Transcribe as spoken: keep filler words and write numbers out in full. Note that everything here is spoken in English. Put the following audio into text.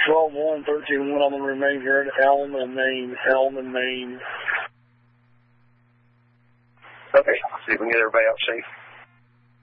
twelve one, thirteen one, I'm going to remain here in Elm and Maine. Elm and Maine. Okay, see if we can get everybody out safe.